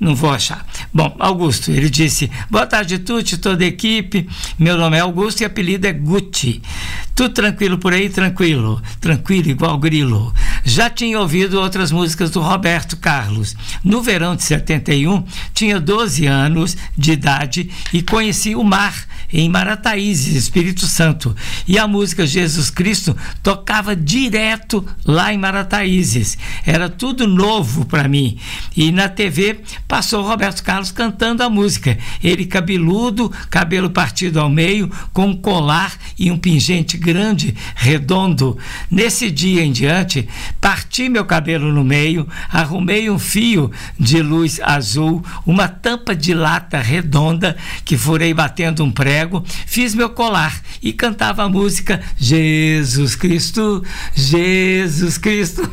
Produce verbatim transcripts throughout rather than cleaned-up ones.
não vou achar. Bom, Augusto, ele disse: boa tarde, Tuti, toda a equipe. Meu nome é Augusto e apelido é Guti. Tudo tranquilo por aí? Tranquilo. Tranquilo, igual grilo. Já tinha ouvido outras músicas do Roberto Carlos. No verão de setenta e um, tinha doze anos de idade e conheci o mar em Marataízes, Espírito Santo. E a música Jesus Cristo tocava direto lá em Marataízes. Era tudo novo para mim. E na T V passou o Roberto Carlos cantando a música. Ele cabeludo, cabelo partido ao meio, com um colar e um pingente grande, redondo. Nesse dia em diante, parti meu cabelo no meio, arrumei um fio de luz azul, uma tampa de lata redonda que furei batendo um prego, fiz meu colar e cantava a música Jesus Cristo, Jesus Cristo.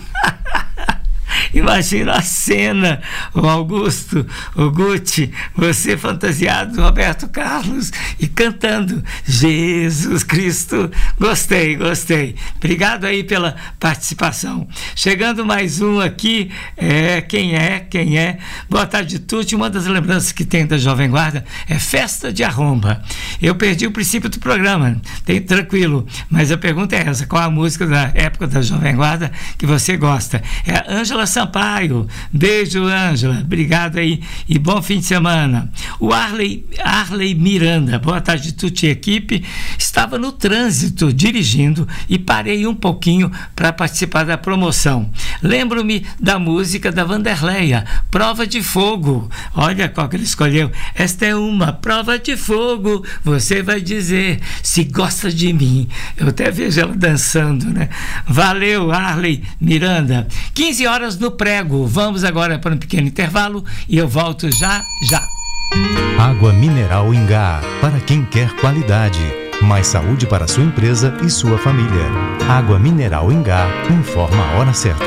Imagina a cena, o Augusto, o Guti, você fantasiado do Roberto Carlos e cantando Jesus Cristo. Gostei, gostei. Obrigado aí pela participação. Chegando mais um aqui, é, quem é, quem é? Boa tarde, Tuti. Uma das lembranças que tem da Jovem Guarda é festa de arromba. Eu perdi o princípio do programa, tem tranquilo, mas a pergunta é essa: qual a música da época da Jovem Guarda que você gosta? É a Ângela Sampaio. Beijo, Ângela. Obrigado aí e bom fim de semana. O Arley, Arley Miranda. Boa tarde, Tuti, equipe. Estava no trânsito dirigindo e parei um pouquinho para participar da promoção. Lembro-me da música da Vanderleia, Prova de Fogo. Olha qual que ele escolheu. Esta é uma prova de fogo. Você vai dizer se gosta de mim. Eu até vejo ela dançando, né? Valeu, Arley Miranda. quinze horas no prego. Vamos agora para um pequeno intervalo e eu volto já, já. Água mineral Ingá, para quem quer qualidade. Mais saúde para sua empresa e sua família. Água mineral Ingá, informa a hora certa.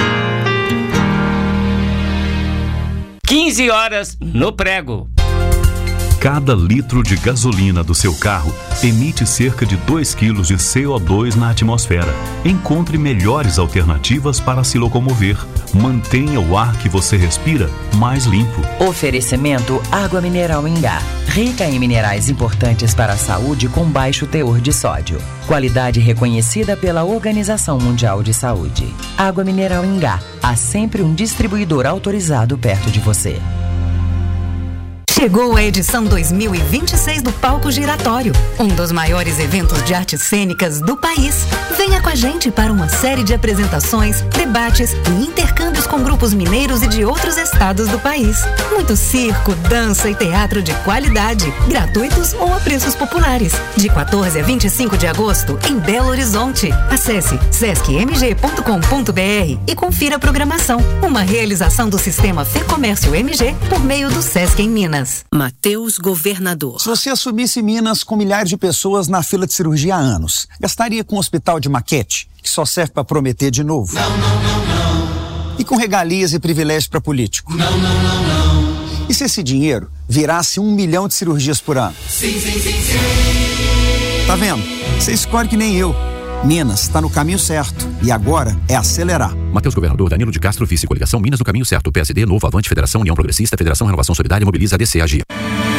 quinze horas no prego. Cada litro de gasolina do seu carro emite cerca de dois quilos de C O dois na atmosfera. Encontre melhores alternativas para se locomover. Mantenha o ar que você respira mais limpo. Oferecimento Água Mineral Ingá. Rica em minerais importantes para a saúde com baixo teor de sódio. Qualidade reconhecida pela Organização Mundial de Saúde. Água Mineral Ingá. Há sempre um distribuidor autorizado perto de você. Chegou a edição dois mil e vinte e seis do Palco Giratório, um dos maiores eventos de artes cênicas do país. Venha com a gente para uma série de apresentações, debates e intercâmbios com grupos mineiros e de outros estados do país. Muito circo, dança e teatro de qualidade, gratuitos ou a preços populares. De quatorze a vinte e cinco de agosto, em Belo Horizonte. Acesse sesc m g ponto com ponto b r e confira a programação. Uma realização do Sistema Fê Comércio M G por meio do Sesc em Minas. Matheus Governador. Se você assumisse Minas com milhares de pessoas na fila de cirurgia há anos, gastaria com um hospital de maquete, que só serve para prometer de novo? Não, não, não, não. E com regalias e privilégios para político? Não, não, não, não. E se esse dinheiro virasse um milhão de cirurgias por ano? Sim, sim, sim, sim. Tá vendo? Você escolhe que nem eu. Minas está no caminho certo e agora é acelerar. Matheus Governador, Danilo de Castro, vice coligação Minas no caminho certo. P S D, Novo, Avante, Federação, União Progressista, Federação Renovação Solidária, Mobiliza, A D C, Agir.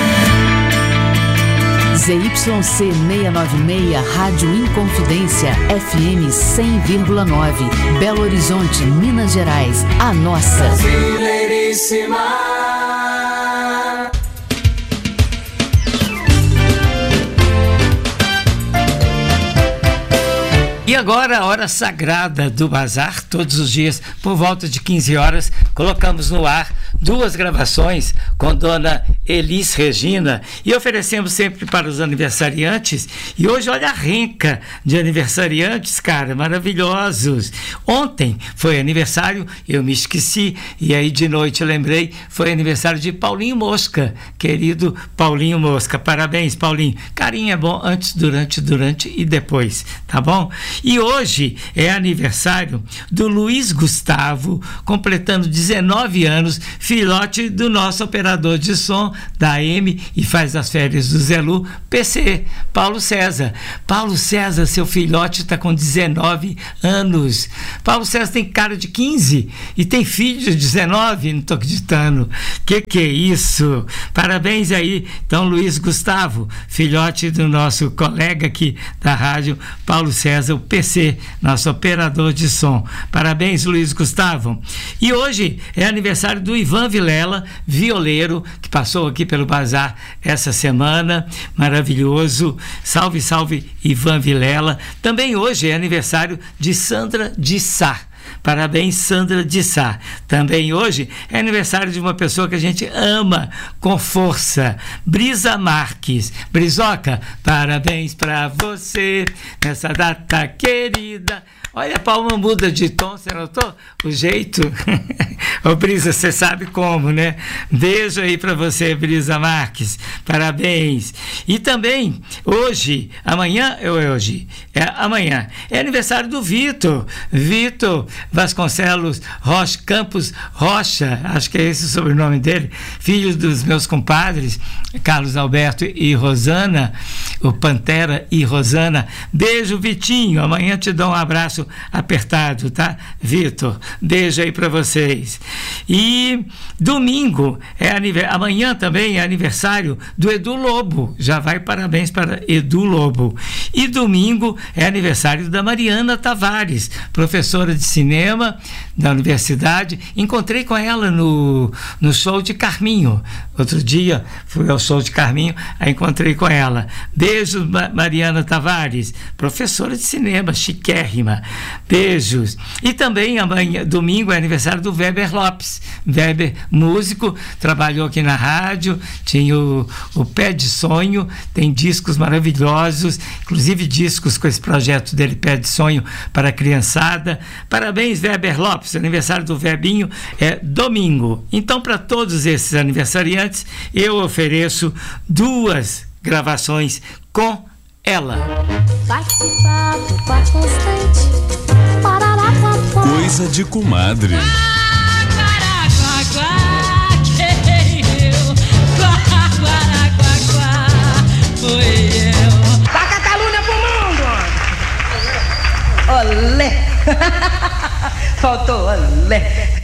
Z Y C seiscentos e noventa e seis, Rádio Inconfidência, F M cem vírgula nove, Belo Horizonte, Minas Gerais, a nossa. Brasileiríssima. E agora a hora sagrada do Bazar, todos os dias, por volta de quinze horas, colocamos no ar duas gravações com dona Elis Regina e oferecemos sempre para os aniversariantes. E hoje, olha a renca de aniversariantes, cara, maravilhosos. Ontem foi aniversário, eu me esqueci, e aí de noite eu lembrei, foi aniversário de Paulinho Mosca, querido Paulinho Mosca. Parabéns, Paulinho. Carinho é bom antes, durante, durante e depois, tá bom? E hoje é aniversário do Luiz Gustavo, completando dezenove anos, filhote do nosso operador de som da A M e faz as férias do Zelu, P C, Paulo César. Paulo César, seu filhote está com dezenove anos. Paulo César tem cara de quinze e tem filho de dezenove, não estou acreditando. Que que é isso? Parabéns aí, então, Luiz Gustavo, filhote do nosso colega aqui da rádio, Paulo César, o P C, nosso operador de som. Parabéns, Luiz Gustavo. E hoje é aniversário do Ivan Vilela, violeiro, que passou aqui pelo Bazar essa semana, maravilhoso. Salve, salve, Ivan Vilela. Também hoje é aniversário de Sandra de Sá. Parabéns, Sandra de Sá. Também hoje é aniversário de uma pessoa que a gente ama com força, Brisa Marques. Brizoca, parabéns pra você nessa data querida. Olha, a palma muda de tom, você notou? O jeito. Ô, Brisa, você sabe como, né? Beijo aí pra você, Brisa Marques. Parabéns. E também, hoje, amanhã, é hoje, é amanhã, é aniversário do Vitor. Vitor Vasconcelos Rocha, Campos Rocha, acho que é esse o sobrenome dele, filho dos meus compadres, Carlos Alberto e Rosana, o Pantera e Rosana. Beijo, Vitinho. Amanhã te dou um abraço apertado, tá, Vitor? Beijo aí para vocês. E domingo é aniversário, amanhã também é aniversário do Edu Lobo. Já vai parabéns para Edu Lobo. E domingo é aniversário da Mariana Tavares, professora de cinema da universidade. Encontrei com ela no, no show de Carminho. Outro dia fui ao show de Carminho, aí encontrei com ela. Beijos, Mariana Tavares, professora de cinema, chiquérrima. Beijos. E também amanhã, domingo, é aniversário do Weber Lopes. Weber, músico, trabalhou aqui na rádio, tinha o, o Pé de Sonho, tem discos maravilhosos, inclusive discos com esse projeto dele, Pé de Sonho, para a criançada. Parabéns, Weber Lopes. Aniversário do Webinho é domingo. Então, para todos esses aniversariantes, eu ofereço duas gravações com ela. Coisa de comadre. Dá Catalunha pro mundo! Olé! Faltou olé!